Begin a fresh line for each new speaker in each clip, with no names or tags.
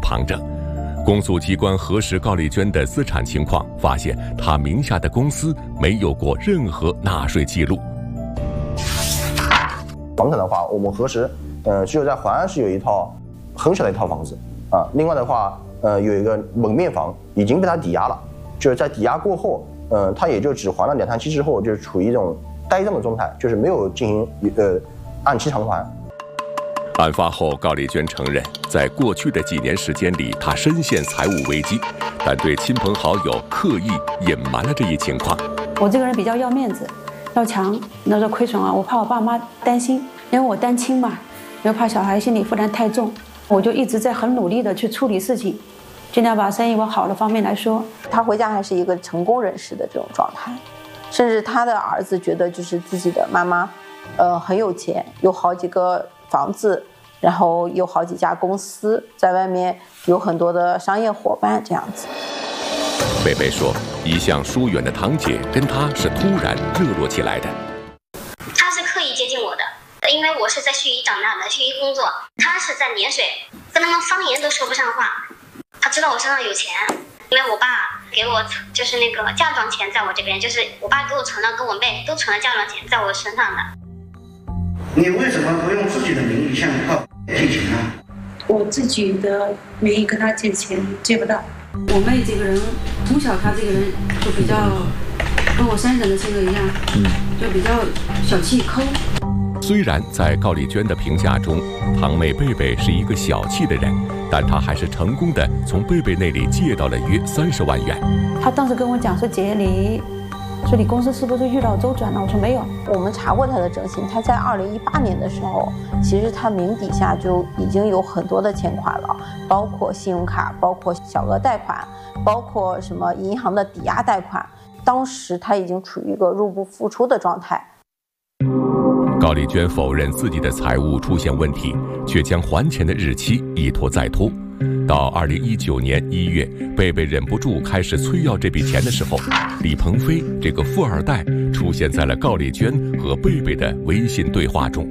旁着。公诉机关核实高丽娟的资产情况，发现她名下的公司没有过任何纳税记录。
房产的话，我们核实，只有在淮安市有一套很小的一套房子啊。另外的话，有一个门面房已经被他抵押了，就是在抵押过后，他也就只还了2摊期之后，就是处于一种呆账的状态，就是没有进行按期偿还。
案发后，高丽娟承认，在过去的几年时间里，她深陷财务危机，但对亲朋好友刻意隐瞒了这一情况。
我这个人比较要面子，要强，那这亏损啊，我怕我爸妈担心，因为我单亲嘛，又怕小孩心理负担太重，我就一直在很努力的去处理事情，尽量把生意往好的方面来说。
他回家还是一个成功人士的这种状态，甚至他的儿子觉得就是自己的妈妈，很有钱，有好几个房子，然后有好几家公司，在外面有很多的商业伙伴这样子。
贝贝说，一向疏远的堂姐跟她是突然热络起来的。
她是刻意接近我的，因为我是在盱眙长大的，盱眙工作，她是在涟水，跟他们方言都说不上话。她知道我身上有钱，因为我爸给我就是那个嫁妆钱在我这边，就是我爸给我存了，跟我妹都存了嫁妆钱在我身上的。
你为什么不用自己的名义向他借钱呢？
我自己的名义跟他借钱借不到。我妹这个人，从小她这个人就比较跟我3婶的性格一样，就比较小气抠。
虽然在高丽娟的评价中，堂妹贝贝是一个小气的人，但她还是成功的从贝贝那里借到了约30万元。
她当时跟我讲说：“姐，你公司是不是遇到周转了？”我说没有。
我们查过他的征信，他在2018年的时候，其实他名底下就已经有很多的欠款了，包括信用卡，包括小额贷款，包括什么银行的抵押贷款。当时他已经处于一个入不敷出的状态。
高丽娟否认自己的财务出现问题，却将还钱的日期一拖再拖。到2019年1月，贝贝忍不住开始催要这笔钱的时候，李鹏飞这个富二代出现在了高丽娟和贝贝的微信对话中。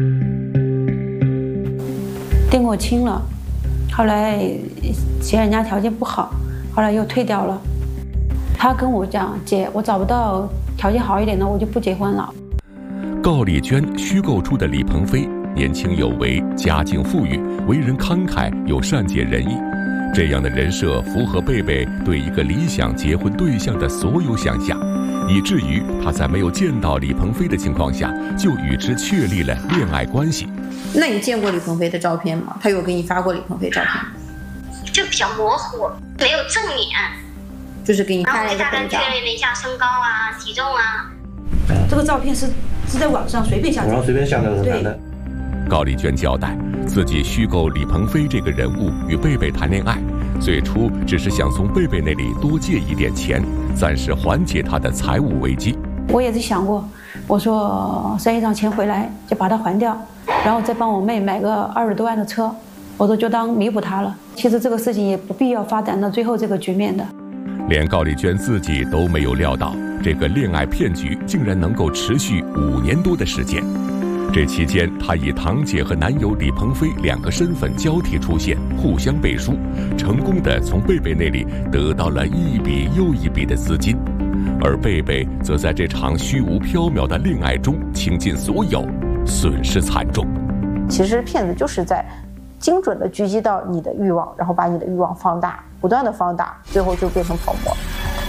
定我亲了，后来嫌人家条件不好，后来又退掉了。他跟我讲：“姐，我找不到条件好一点的，我就不结婚了。”
高丽娟虚构出的李鹏飞年轻有为，家境富裕，为人慷慨又善解人意，这样的人设符合贝贝对一个理想结婚对象的所有想象，以至于他在没有见到李鹏飞的情况下，就与之确立了恋爱关系。
那你见过李鹏飞的照片吗？他有给你发过李鹏飞照片吗？
就比较模糊，没有正脸，
就是给你发了一个
然后我就大概确认了一下身高啊、体重啊。
这个照片是在网上随便下载，
然后随便下载的。
高丽娟交代，自己虚构李鹏飞这个人物与贝贝谈恋爱，最初只是想从贝贝那里多借一点钱，暂时缓解他的财务危机。
我也是想过，我说生意上钱回来就把它还掉，然后再帮我妹买个20多万的车，我说就当弥补她了。其实这个事情也不必要发展到最后这个局面的。
连高丽娟自己都没有料到，这个恋爱骗局竟然能够持续5年多的时间。这期间，她以堂姐和男友李鹏飞2个身份交替出现，互相背书，成功的从贝贝那里得到了一笔又一笔的资金，而贝贝则在这场虚无缥缈的恋爱中倾尽所有，损失惨重。
其实骗子就是在精准的狙击到你的欲望，然后把你的欲望放大，不断的放大，最后就变成泡沫。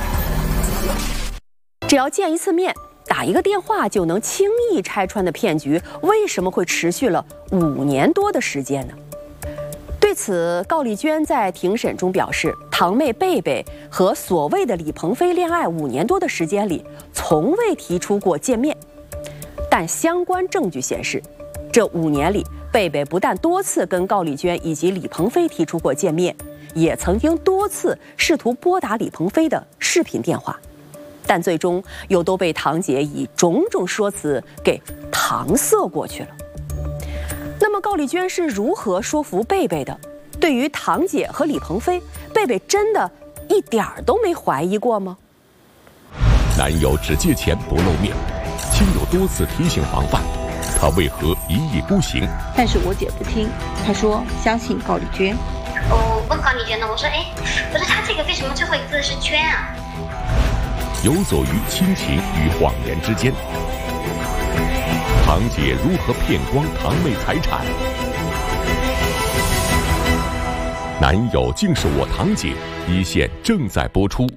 只要见一次面，打一个电话就能轻易拆穿的骗局，为什么会持续了5年多的时间呢？对此，高丽娟在庭审中表示，堂妹贝贝和所谓的李鹏飞恋爱5年多的时间里，从未提出过见面。但相关证据显示，这5年里，贝贝不但多次跟高丽娟以及李鹏飞提出过见面，也曾经多次试图拨打李鹏飞的视频电话。但最终又都被堂姐以种种说辞给搪塞过去了。那么高丽娟是如何说服贝贝的？对于堂姐和李鹏飞，贝贝真的一点儿都没怀疑过吗？
男友只借钱不露面，亲友多次提醒防范，他为何一意孤行？
但是我姐不听，她说相信高丽娟。
我高丽娟呢？我说他这个为什么最后一个字是娟啊？
游走于亲情与谎言之间，堂姐如何骗光堂妹财产？男友竟是我堂姐，一线正在播出。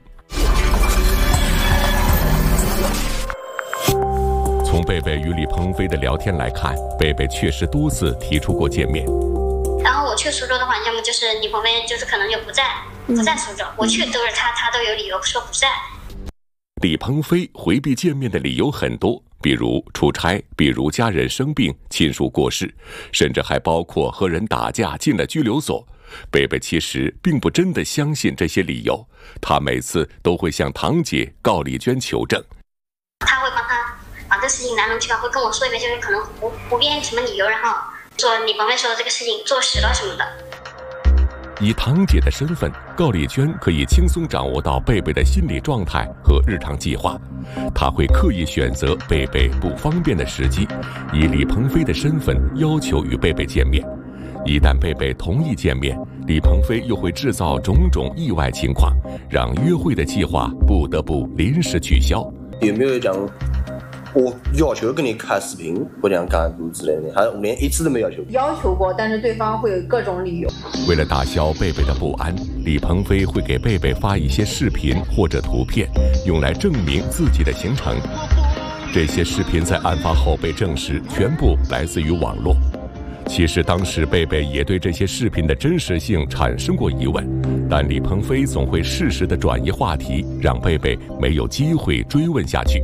从贝贝与李鹏飞的聊天来看，贝贝确实多次提出过见面。
然后我去苏州的话，要么就是李鹏飞就是可能就不在苏州，我去都是他都有理由说不在。
李鹏飞回避见面的理由很多，比如出差，比如家人生病、亲属过世，甚至还包括和人打架进了拘留所。贝贝其实并不真的相信这些理由，他每次都会向堂姐高丽娟求证。
他会帮他把这事情来龙去脉会跟我说一遍，就是可能胡编什么理由，然后说李鹏飞说的这个事情坐实了什么的。
以堂姐的身份，高丽娟可以轻松掌握到贝贝的心理状态和日常计划，她会刻意选择贝贝不方便的时机，以李鹏飞的身份要求与贝贝见面。一旦贝贝同意见面，李鹏飞又会制造种种意外情况，让约会的计划不得不临时取消。
有没有讲我要求跟你开视频或这样干之类的？还连一次都没要求。
要求过，但是对方会有各种理由。
为了打消贝贝的不安，李鹏飞会给贝贝发一些视频或者图片，用来证明自己的行程。这些视频在案发后被证实全部来自于网络。其实当时贝贝也对这些视频的真实性产生过疑问，但李鹏飞总会适时地转移话题，让贝贝没有机会追问下去。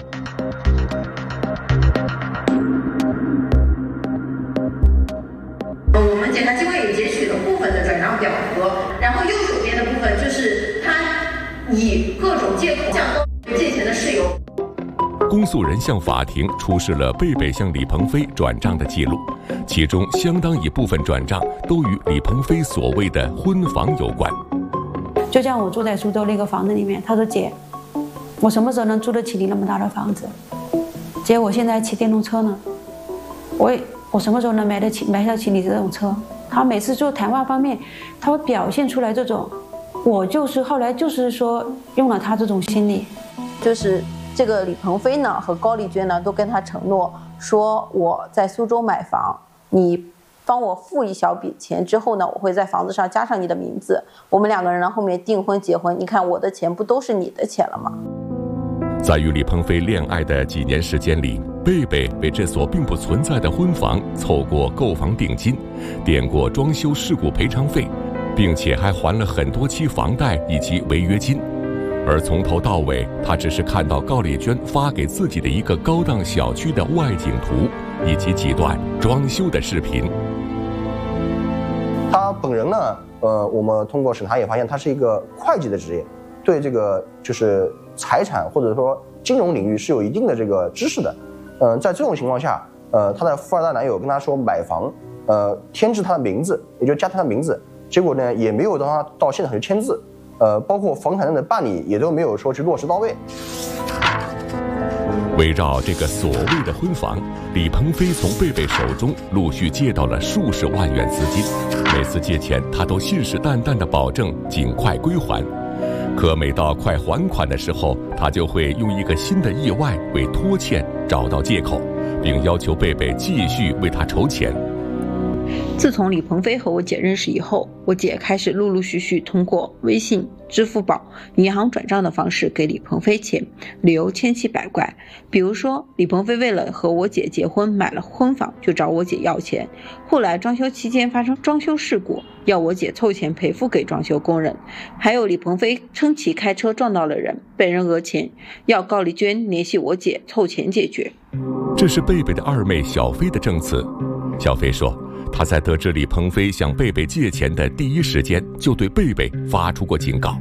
我们检察机关也截取了部分的转账表格，然后右手边的部分就是他以各种借口向高借钱的事由。
公诉人向法庭出示了贝贝向李鹏飞转账的记录，其中相当一部分转账都与李鹏飞所谓的婚房有关。
就像我住在苏州那个房子里面，他说姐，我什么时候能租得起你那么大的房子？姐，我现在骑电动车呢，我什么时候能买得起你这种车？他每次就谈话方面，他会表现出来这种，我就是后来就是说用了他这种心理，
就是这个李鹏飞呢和高丽娟呢都跟他承诺说，我在苏州买房，你帮我付一小笔钱之后呢，我会在房子上加上你的名字，我们两个人呢后面订婚结婚，你看我的钱不都是你的钱了吗？
在与李鹏飞恋爱的几年时间里，贝贝为这所并不存在的婚房凑过购房定金，垫过装修事故赔偿费，并且还还了很多期房贷以及违约金。而从头到尾，他只是看到高丽娟发给自己的一个高档小区的外景图，以及几段装修的视频。
他本人呢，我们通过审查也发现他是一个会计的职业，对这个就是财产或者说金融领域是有一定的这个知识的。在这种情况下，他的富二代男友跟他说买房，添置他的名字，也就加他的名字，结果呢也没有他到现场去签字，包括房产证的办理也都没有说去落实到位。
围绕这个所谓的婚房，李鹏飞从贝贝手中陆续借到了数十万元资金，每次借钱他都信誓旦旦地保证尽快归还。可每到快还款的时候，他就会用一个新的意外为拖欠找到借口，并要求贝贝继续为他筹钱。
自从李鹏飞和我姐认识以后，我姐开始陆陆续续通过微信、支付宝、银行转账的方式给李鹏飞钱，理由千奇百怪。比如说，李鹏飞为了和我姐结婚买了婚房，就找我姐要钱，后来装修期间发生装修事故，要我姐凑钱赔付给装修工人。还有李鹏飞称其开车撞到了人，被人讹钱，要高丽娟联系我姐凑钱解决。
这是贝贝的二妹小飞的证词。小飞说，他在得知李鹏飞向贝贝借钱的第一时间，就对贝贝发出过警告。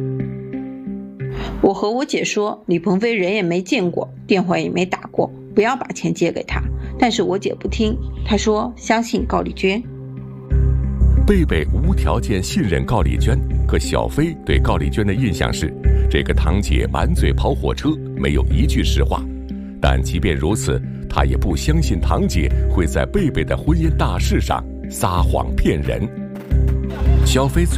我和我姐说，李鹏飞人也没见过，电话也没打过，不要把钱借给他。但是我姐不听，她说相信高丽娟。
贝贝无条件信任高丽娟，可小飞对高丽娟的印象是，这个堂姐满嘴跑火车，没有一句实话。但即便如此，他也不相信堂姐会在贝贝的婚姻大事上撒谎骗人。小飞最